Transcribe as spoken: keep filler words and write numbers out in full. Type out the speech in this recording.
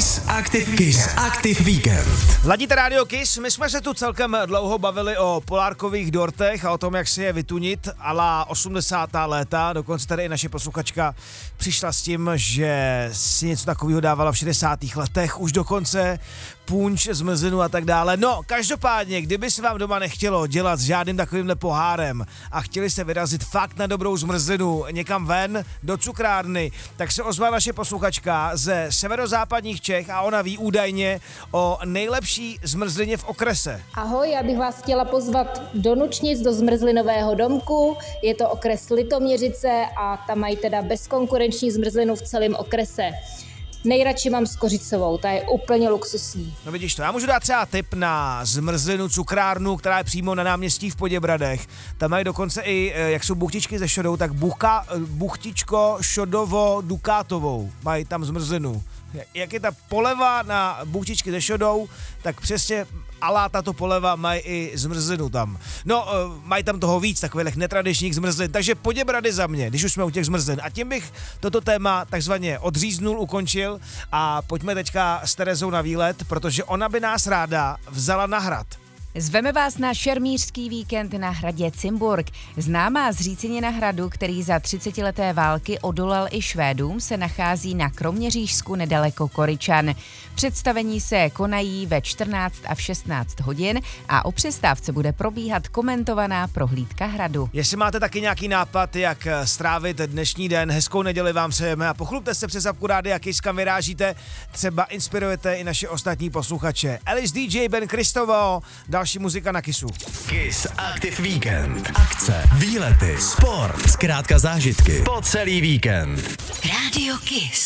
Kiss Active, Kiss Active Weekend. Ladíte rádio Kiss, my jsme se tu celkem dlouho bavili o polárkových dortech a o tom, jak si je vytunit a la osmdesátá léta, dokonce tady i naše posluchačka přišla s tím, že si něco takového dávala v šedesátých letech, už dokonce punč, zmrzlinu a tak dále. No, každopádně, kdyby se vám doma nechtělo dělat s žádným takovýmhle pohárem a chtěli se vyrazit fakt na dobrou zmrzlinu někam ven do cukrárny, tak se ozvala naše posluchačka ze severozápadních Čech a ona ví údajně o nejlepší zmrzlině v okrese. Ahoj, já bych vás chtěla pozvat do Nučnic, do zmrzlinového domku. Je to okres Litoměřice a tam mají teda bezkonkurenční zmrzlinu v celém okrese. Nejradši mám s kořicovou, ta je úplně luxusní. No vidíš to, já můžu dát třeba tip na zmrzlinu cukrárnu, která je přímo na náměstí v Poděbradech. Tam mají dokonce i, jak jsou buchtičky se šodou, tak buchka, buchtičko šodovo-dukátovou. Mají tam zmrzlinu. Jak je ta poleva na buchtičky se šodou, tak přesně alá tato poleva mají i zmrzlinu tam. No, mají tam toho víc, takových netradičních zmrzlin, takže Poděbrady za mě, když už jsme u těch zmrzlin. A tím bych toto téma takzvaně odříznul, ukončil a pojďme teďka s Terezou na výlet, protože ona by nás ráda vzala na hrad. Zveme vás na šermířský víkend na hradě Cimburg. Známá zřícenina hradu, který za třicetileté války odolal i Švédům, se nachází na Kroměřížsku nedaleko Koryčan. Představení se konají ve čtrnáct a v šestnáct hodin a o přestávce bude probíhat komentovaná prohlídka hradu. Jestli máte taky nějaký nápad, jak strávit dnešní den, hezkou neděli vám přejeme a pochlupte se přes apku Rádia Kiss, kam vyrážíte, třeba inspirujete i naše ostatní posluchače. Alice D J, Ben Kristovo, další muzika na Kissu. Kiss Active Weekend. Akce, výlety, sport, zkrátka zážitky po celý víkend. Rádio Kiss.